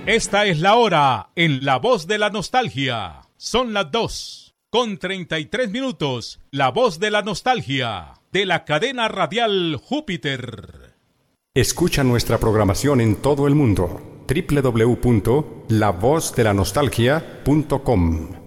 Esta es la hora en La Voz de la Nostalgia. Son las 2:33. La Voz de la Nostalgia, de la cadena radial Júpiter. Escucha nuestra programación en todo el mundo. www.lavozdeLaNostalgia.com